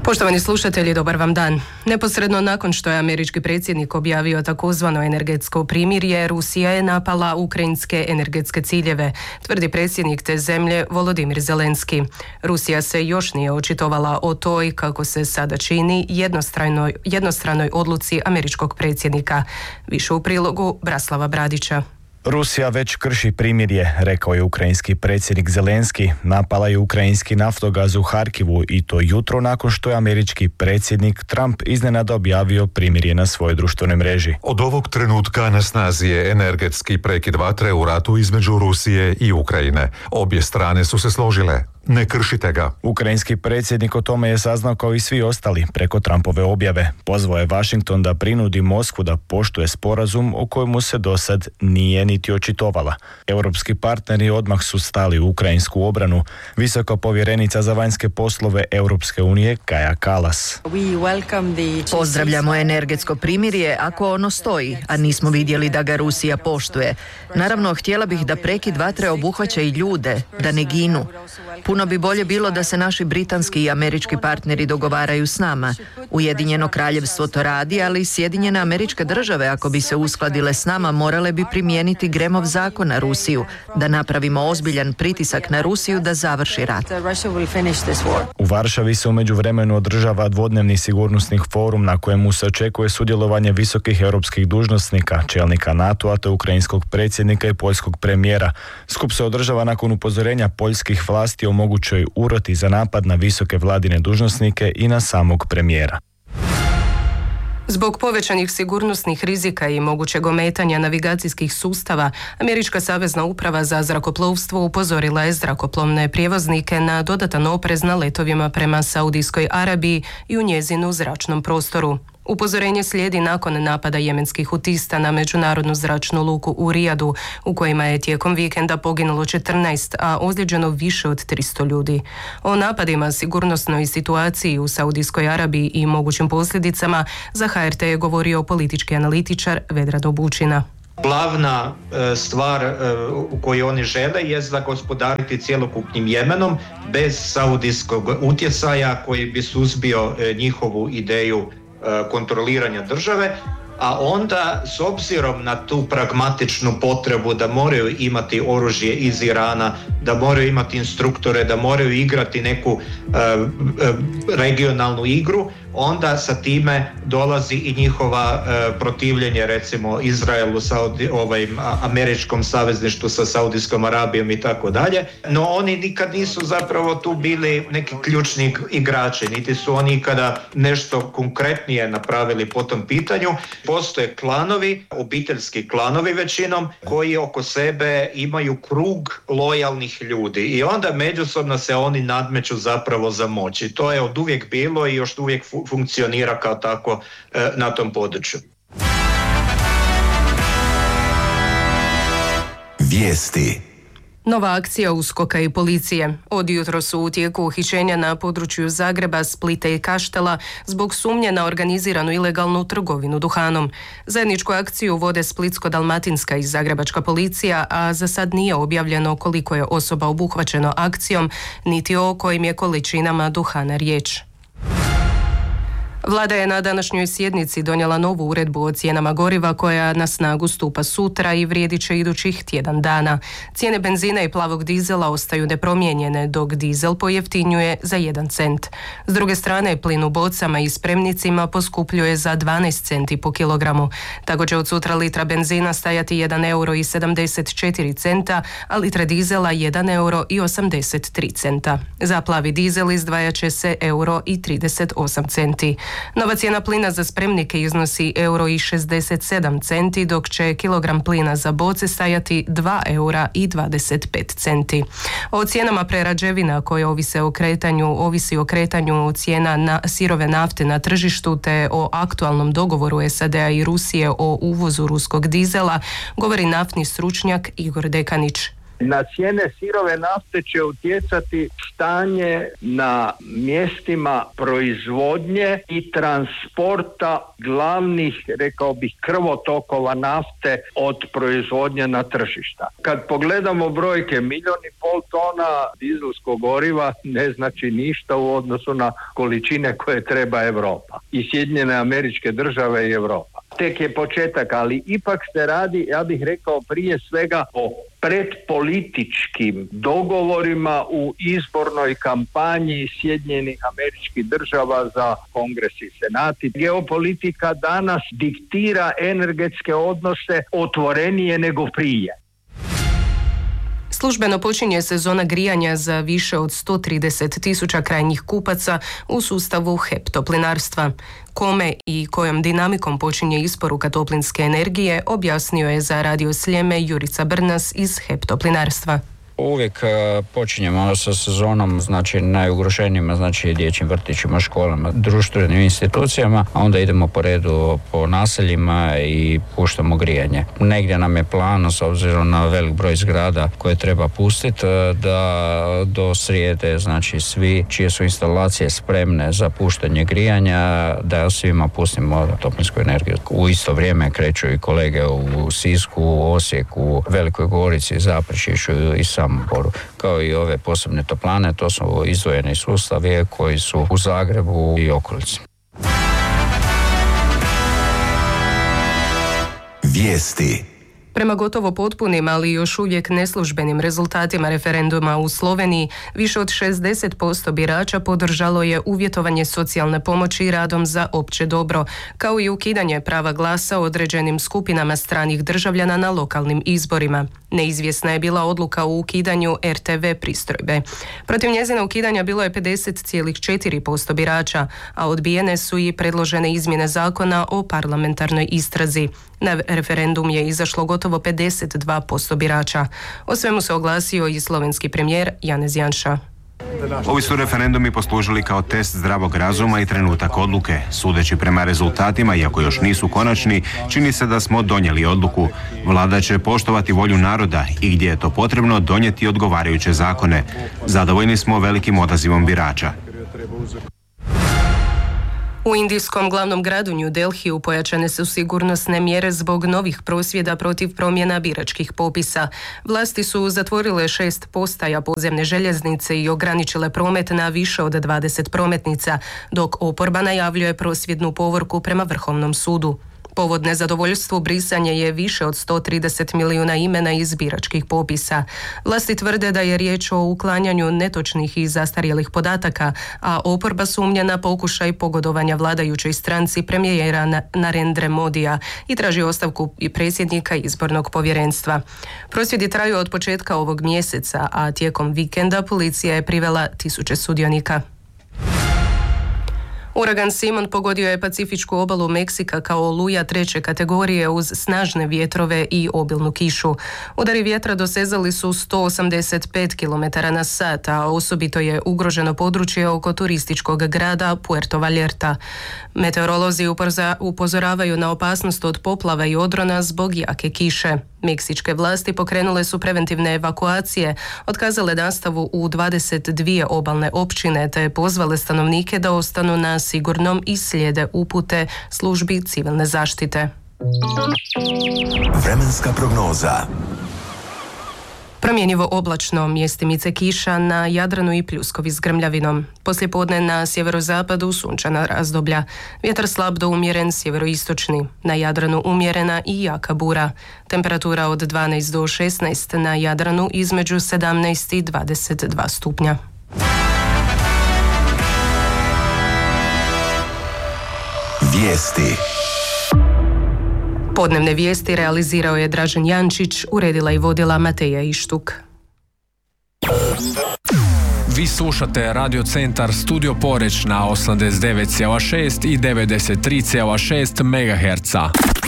Poštovani slušatelji, dobar vam dan. Neposredno nakon što je američki predsjednik objavio takozvano energetsko primirje, Rusija je napala ukrajinske energetske ciljeve, tvrdi predsjednik te zemlje Volodimir Zelenski. Rusija se još nije očitovala o toj, kako se sada čini, jednostranoj odluci američkog predsjednika. Više u prilogu Braslava Bradića. Rusija već krši primirje, rekao je ukrajinski predsjednik Zelenski. Napala je ukrajinski naftogaz u Harkivu i to jutro nakon što je američki predsjednik Trump iznenada objavio primirje na svojoj društvenoj mreži. Od ovog trenutka na snazi je energetski prekid vatre u ratu između Rusije i Ukrajine. Obje strane su se složile. Ne kršite ga. Ukrajinski predsjednik o tome je saznao kao i svi ostali preko Trumpove objave. Pozvao je Washington da prinudi Moskvu da poštuje sporazum o kojemu se dosad nije niti očitovala. Europski partneri odmah su stali u ukrajinsku obranu. Visoka povjerenica za vanjske poslove Europske unije Kaja Kallas. Pozdravljamo energetsko primirje ako ono stoji, a nismo vidjeli da ga Rusija poštuje. Naravno, htjela bih da prekid vatre obuhvaća i ljude, da ne ginu. Puno bi bolje bilo da se naši britanski i američki partneri dogovaraju s nama. Ujedinjeno kraljevstvo to radi, ali Sjedinjene Američke Države, ako bi se uskladile s nama, morale bi primijeniti Gremov zakon na Rusiju, da napravimo ozbiljan pritisak na Rusiju da završi rat. U Varšavi se u međuvremenu održava dvodnevni sigurnosni forum na kojemu se očekuje sudjelovanje visokih europskih dužnosnika, čelnika NATO-a te ukrajinskog predsjednika i poljskog premijera. Skup se održava nakon upozorenja poljskih vlasti o mogućoj uroti za napad na visoke vladine dužnosnike i na samog premijera. Zbog povećanih sigurnosnih rizika i mogućeg ometanja navigacijskih sustava, Američka savezna uprava za zrakoplovstvo upozorila je zrakoplovne prijevoznike na dodatan oprez na letovima prema Saudijskoj Arabiji i u njezinu zračnom prostoru. Upozorenje slijedi nakon napada jemenskih hutista na međunarodnu zračnu luku u Rijadu, u kojima je tijekom vikenda poginulo 14, a ozlijeđeno više od 300 ljudi. O napadima, sigurnosnoj situaciji u Saudijskoj Arabiji i mogućim posljedicama za HRT je govorio politički analitičar Vedrado Bučina. Glavna stvar koju oni žele je zagospodariti cjelokupnim Jemenom bez saudijskog utjecaja koji bi suzbio njihovu ideju kontroliranja države, a onda s obzirom na tu pragmatičnu potrebu da moraju imati oružje iz Irana, da moraju imati instruktore, da moraju igrati neku regionalnu igru, onda sa time dolazi i njihova protivljenje recimo Izraelu, američkom savezništvu sa Saudijskom Arabijom i tako dalje. No oni nikad nisu zapravo tu bili neki ključni igrači, niti su oni ikada nešto konkretnije napravili po tom pitanju. Postoje klanovi, obiteljski klanovi većinom, koji oko sebe imaju krug lojalnih ljudi i onda međusobno se oni nadmeću zapravo za moć. I to je od uvijek bilo i još uvijek funkcionira kao tako na tom području. Vijesti. Nova akcija USKOK-a i policije. Od jutro su u tijeku uhićenja na području Zagreba, Splita i Kaštela zbog sumnje na organiziranu ilegalnu trgovinu duhanom. Zajedničku akciju vode Splitsko-dalmatinska i Zagrebačka policija, a za sad nije objavljeno koliko je osoba obuhvaćeno akcijom, niti o kojim je količinama duhana riječ. Vlada je na današnjoj sjednici donijela novu uredbu o cijenama goriva koja na snagu stupa sutra i vrijedit će idućih tjedan dana. Cijene benzina i plavog dizela ostaju nepromijenjene, dok dizel pojeftinjuje za 1 cent. S druge strane, plin u bocama i spremnicima poskupljuje za 12 centi po kilogramu. Tako će od sutra litra benzina stajati 1 euro i 74 centa, a litra dizela 1 euro i 83 centa. Za plavi dizel izdvajat će se euro i 38 centi. Nova cijena plina za spremnike iznosi euro i 67 centi, dok će kilogram plina za boce stajati 2 eura i 25 centi. O cijenama prerađevina koje ovisi o kretanju cijena sirove nafte na tržištu te o aktualnom dogovoru SAD-a i Rusije o uvozu ruskog dizela govori naftni stručnjak Igor Dekanić. Na cijene sirove nafte će utjecati stanje na mjestima proizvodnje i transporta glavnih, rekao bih, krvotokova nafte od proizvodnje na tržišta. Kad pogledamo brojke, 1,5 tona dizelskog goriva ne znači ništa u odnosu na količine koje treba Europa i Sjedinjene Američke Države i Europa. Tek je početak, ali ipak se radi, ja bih rekao, prije svega o predpolitičkim dogovorima u izbornoj kampanji Sjedinjenih Američkih Država za Kongres i Senat. Geopolitika danas diktira energetske odnose otvorenije nego prije. Službeno počinje sezona grijanja za više od 130.000 krajnjih kupaca u sustavu HEP toplinarstva. Kome i kojom dinamikom počinje isporuka toplinske energije objasnio je za Radio Sljeme Jurica Brnas iz HEP toplinarstva. Uvijek počinjemo sa sezonom, znači najugroženijima, znači dječjim vrtićima, školama, društvenim institucijama, a onda idemo po redu po naseljima i puštamo grijanje. Negdje nam je plan, s obzirom na velik broj zgrada koje treba pustiti, da do srijede, znači svi čije su instalacije spremne za puštanje grijanja, da svima pustimo toplinsku energiju. U isto vrijeme kreću i kolege u Sisku, Osijeku, Velikoj Gorici, Zaprešiću i Samoboru. Kao i ove posebne toplane, to su izdvojeni sustavi koji su u Zagrebu i okolici. Vijesti. Prema gotovo potpunim, ali još uvijek neslužbenim rezultatima referenduma u Sloveniji, više od 60% birača podržalo je uvjetovanje socijalne pomoći radom za opće dobro, kao i ukidanje prava glasa određenim skupinama stranih državljana na lokalnim izborima. Neizvjesna je bila odluka o ukidanju RTV pristojbe. Protiv njezina ukidanja bilo je 50,4% birača, a odbijene su i predložene izmjene zakona o parlamentarnoj istrazi. Na referendum je izašlo gotovo 52% birača. O svemu se oglasio i slovenski premijer Janez Janša. Ovi su referendumi poslužili kao test zdravog razuma i trenutak odluke. Sudeći prema rezultatima, iako još nisu konačni, čini se da smo donijeli odluku. Vlada će poštovati volju naroda i gdje je to potrebno donijeti odgovarajuće zakone. Zadovoljni smo velikim odazivom birača. U indijskom glavnom gradu New Delhiju pojačane su sigurnosne mjere zbog novih prosvjeda protiv promjena biračkih popisa. Vlasti su zatvorile 6 postaja podzemne željeznice i ograničile promet na više od 20 prometnica, dok oporba najavljuje prosvjednu povorku prema Vrhovnom sudu. Povod nezadovoljstvu brisanje je više od 130 milijuna imena iz biračkih popisa. Vlasti tvrde da je riječ o uklanjanju netočnih i zastarjelih podataka, a oporba sumnja na pokušaj pogodovanja vladajućoj stranci premijera Narendra Modija i traži ostavku predsjednika izbornog povjerenstva. Prosvjedi traju od početka ovog mjeseca, a tijekom vikenda policija je privela 1000 sudionika. Uragan Simon pogodio je pacifičku obalu Meksika kao oluja 3. kategorije uz snažne vjetrove i obilnu kišu. Udari vjetra dosezali su 185 km na sat, a osobito je ugroženo područje oko turističkog grada Puerto Vallarta. Meteorolozi upozoravaju na opasnost od poplava i odrona zbog jake kiše. Meksičke vlasti pokrenule su preventivne evakuacije, otkazale nastavu u 22 obalne općine te pozvale stanovnike da ostanu na sigurnom i slijede upute službi civilne zaštite. Vremenska prognoza. Promjenjivo oblačno, mjestimice kiša na Jadranu i pljuskovi s grmljavinom. Poslijepodne na sjeverozapadu sunčana razdoblja. Vjetar slab do umjeren sjeveroistočni. Na Jadranu umjerena i jaka bura. Temperatura od 12 do 16, na Jadranu između 17 i 22 stupnja. Vijesti. Podnevne vijesti realizirao je Dražen Jančić, uredila i vodila Mateja Ištuk. Vi slušate Radio Centar Studio Poreč na 89,6 i 93,6 MHz.